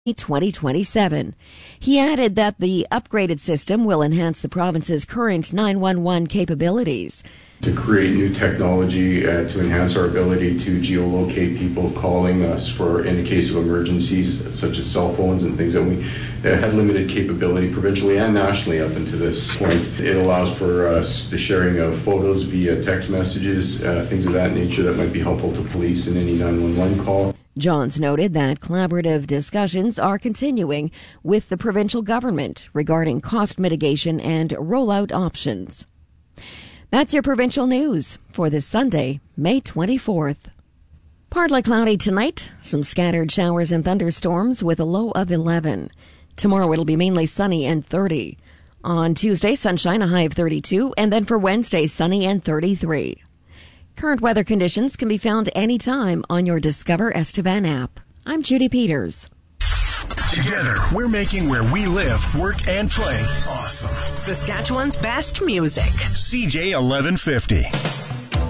2027. He added that the upgraded system will enhance the province's current 911 capabilities. To create new technology to enhance our ability to geolocate people calling us for in the case of emergencies such as cell phones and things that we had limited capability provincially and nationally up until this point. It allows for the sharing of photos via text messages, things of that nature that might be helpful to police in any 911 call. Johns noted that collaborative discussions are continuing with the provincial government regarding cost mitigation and rollout options. That's your provincial news for this Sunday, May 24th. Partly cloudy tonight, some scattered showers and thunderstorms with a low of 11. Tomorrow it'll be mainly sunny and 30. On Tuesday, sunshine, a high of 32, and then for Wednesday, sunny and 33. Current weather conditions can be found anytime on your Discover Estevan app. I'm Judy Peters. Together, we're making where we live, work, and play awesome. Saskatchewan's best music. CJ 1150.